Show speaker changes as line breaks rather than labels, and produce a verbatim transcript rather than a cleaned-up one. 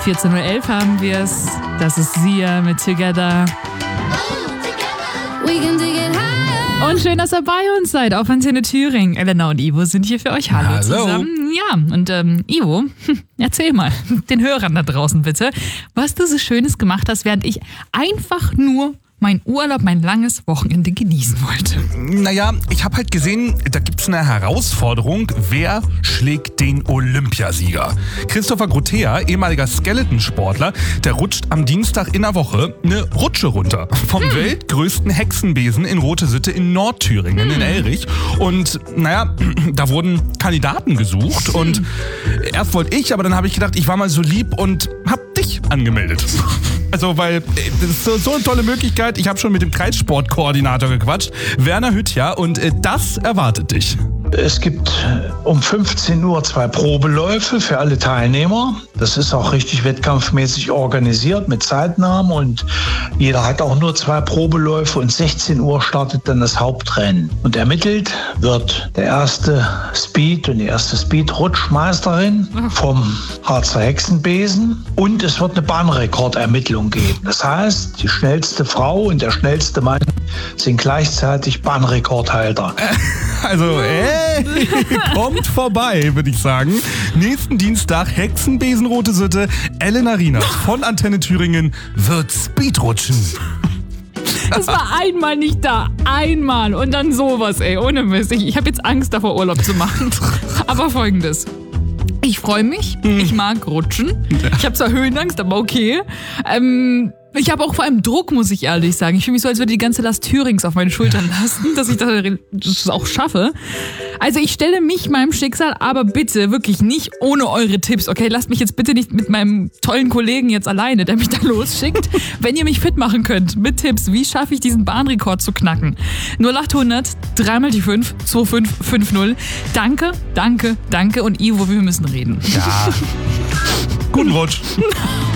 vierzehn Uhr elf haben wir es. Das ist Sia mit Together. Und schön, dass ihr bei uns seid auf Antenne Thüringen. Elena und Ivo sind hier für euch. Hallo,
Hallo.
zusammen. Ja, und ähm, Ivo, erzähl mal den Hörern da draußen bitte, was du so Schönes gemacht hast, während ich einfach nur mein Urlaub, mein langes Wochenende genießen wollte.
Naja, ich habe halt gesehen, da gibt's eine Herausforderung. Wer schlägt den Olympiasieger? Christopher Grotea, ehemaliger Skeletonsportler, der rutscht am Dienstag in der Woche eine Rutsche runter. Vom hm. weltgrößten Hexenbesen in Rote Sitte in Nordthüringen, hm. in Elrich. Und naja, da wurden Kandidaten gesucht. Hm. Und erst wollte ich, aber dann habe ich gedacht, ich war mal so lieb und hab dich angemeldet. Also, weil das ist so, so eine tolle Möglichkeit. Ich habe schon mit dem Kreissportkoordinator gequatscht, Werner Hüttja, und äh, das erwartet dich.
Es gibt um fünfzehn Uhr zwei Probeläufe für alle Teilnehmer. Das ist auch richtig wettkampfmäßig organisiert mit Zeitnahmen und jeder hat auch nur zwei Probeläufe und sechzehn Uhr startet dann das Hauptrennen. Und ermittelt wird der erste Speed und die erste Speed-Rutschmeisterin vom Harzer Hexenbesen und es wird eine Bahnrekordermittlung geben. Das heißt, die schnellste Frau und der schnellste Mann sind gleichzeitig Bahnrekordhalter.
Also, ey, kommt vorbei, würde ich sagen. Nächsten Dienstag, Hexenbesen Rote Sitte, Elena Rienert von Antenne Thüringen wird Speedrutschen.
Es war einmal nicht da, einmal und dann sowas, ey, ohne Mist. Ich, ich habe jetzt Angst davor, Urlaub zu machen. Aber Folgendes. Ich freue mich, hm. ich mag rutschen. Ich habe zwar Höhenangst, aber okay. Ähm... Ich habe auch vor allem Druck, muss ich ehrlich sagen. Ich fühle mich so, als würde die ganze Last Thürings auf meine Schultern lasten, dass ich das auch schaffe. Also ich stelle mich meinem Schicksal, aber bitte wirklich nicht ohne eure Tipps. Okay, lasst mich jetzt bitte nicht mit meinem tollen Kollegen jetzt alleine, der mich da losschickt. Wenn ihr mich fit machen könnt mit Tipps, wie schaffe ich diesen Bahnrekord zu knacken? null acht hundert, drei mal die fünf, zwei fünf fünf null. Danke, danke, danke und Ivo, wir müssen reden.
Ja. Guten Rutsch.